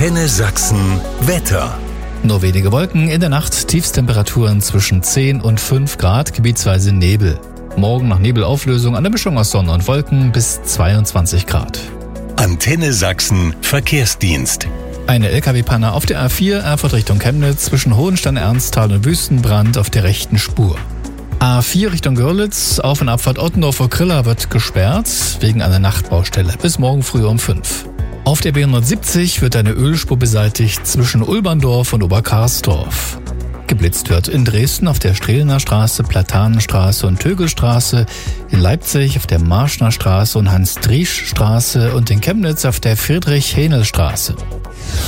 Antenne Sachsen Wetter. Nur wenige Wolken, in der Nacht Tiefstemperaturen zwischen 10 und 5 Grad, gebietsweise Nebel. Morgen nach Nebelauflösung eine Mischung aus Sonne und Wolken bis 22 Grad. Antenne Sachsen Verkehrsdienst. Eine Lkw-Panne auf der A4 Erfurt Richtung Chemnitz zwischen Hohenstein-Ernsthal und Wüstenbrand auf der rechten Spur. A4 Richtung Görlitz, Auf- und Abfahrt Ottendorf-Krilla wird gesperrt wegen einer Nachtbaustelle bis morgen früh um 5. Auf der B170 wird eine Ölspur beseitigt zwischen Ulberndorf und Oberkarsdorf. Geblitzt wird in Dresden auf der Strehlener Straße, Platanenstraße und Tögelstraße, in Leipzig auf der Marschner Straße und Hans-Driesch-Straße und in Chemnitz auf der Friedrich-Hähnel-Straße.